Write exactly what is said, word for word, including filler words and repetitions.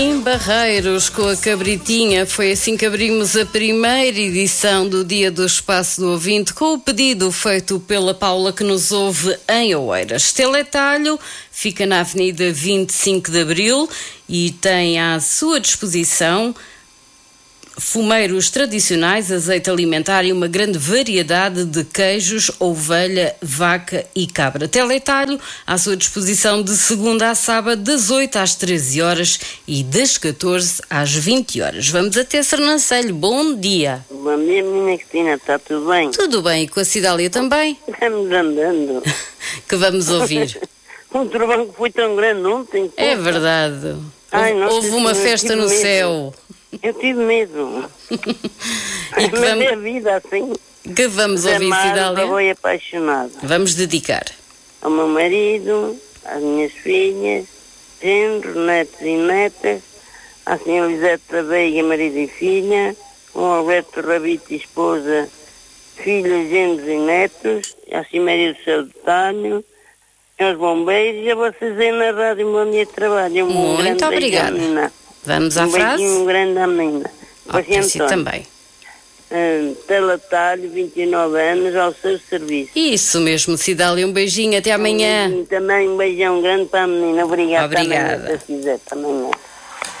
Em Barreiros, com a Cabritinha, foi assim que abrimos a primeira edição do Dia do Espaço do Ouvinte, com o pedido feito pela Paula, que nos ouve em Oeiras. Teletalho fica na Avenida vinte e cinco de Abril e tem à sua disposição fumeiros tradicionais, azeite alimentar e uma grande variedade de queijos, ovelha, vaca e cabra. Teletalho à sua disposição de segunda a sábado, das oito às treze horas e das catorze às vinte horas. Vamos até Sernancelho. Bom dia. Bom dia, menina Cristina. Está tudo bem? Tudo bem. E com a Cidália também? Estamos andando. Que vamos ouvir. O trovão que foi tão grande ontem. É verdade. Ai, houve nossa, houve uma festa no medo. céu. Eu tive medo. E que Mas vamos, é a vida assim. que vamos ouvir, Cidália? Vou apaixonada. Vamos dedicar. Ao meu marido, às minhas filhas, genros, netos e netas, à senhora Elisete da Veiga, marido e filha, ao Alberto Rabito, esposa, filhos, genros e netos, à Ciméria do Céu de Talho, aos bombeiros e a vocês aí na rádio. Um bom dia de trabalho. Um Muito grande obrigada. beijo à menina. Vamos à um frase? beijinho grande à menina. Ao princípio também. Uh, Teletalho, vinte e nove anos, ao seu serviço. Isso mesmo, Cidália. Um beijinho, até amanhã. Um beijinho também, um beijão grande para a menina. Obrigada. Obrigada. Também, se quiser, também.